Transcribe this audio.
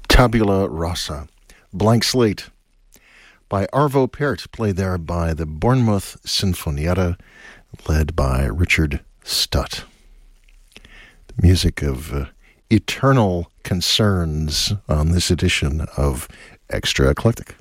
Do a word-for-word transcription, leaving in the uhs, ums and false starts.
Tabula Rasa, Blank Slate, by Arvo Pärt, played there by the Bournemouth Sinfonietta, led by Richard Stutt. The music of uh, eternal concerns on this edition of Extra Eclectic.